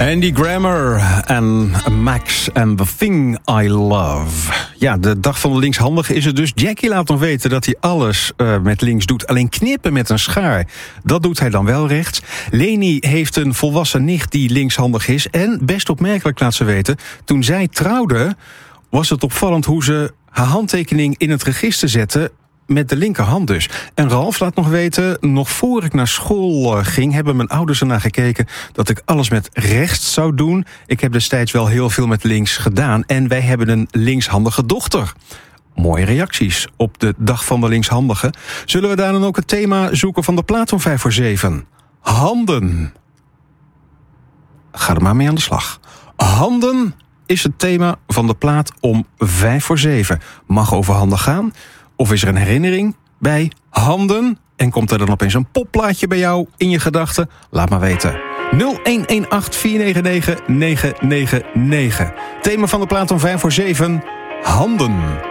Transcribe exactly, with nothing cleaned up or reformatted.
Andy Grammer en Max and the Thing I Love. Ja, de dag van de linkshandige is het dus. Jackie laat nog weten dat hij alles uh, met links doet. Alleen knippen met een schaar, dat doet hij dan wel rechts. Leni heeft een volwassen nicht die linkshandig is. En best opmerkelijk laat ze weten, toen zij trouwde, was het opvallend hoe ze haar handtekening in het register zette met de linkerhand dus. En Ralf laat nog weten, nog voor ik naar school ging, hebben mijn ouders ernaar gekeken dat ik alles met rechts zou doen. Ik heb destijds wel heel veel met links gedaan en wij hebben een linkshandige dochter. Mooie reacties op de dag van de linkshandige. Zullen we daar dan ook het thema zoeken van de plaat van vijf voor zeven? Handen. Ga er maar mee aan de slag. Handen is het thema van de plaat om vijf voor zeven. Mag over handen gaan? Of is er een herinnering bij handen? En komt er dan opeens een popplaatje bij jou in je gedachten? Laat maar weten. nul een een acht vier negen negen negen negen negen. Thema van de plaat om vijf voor zeven. Handen.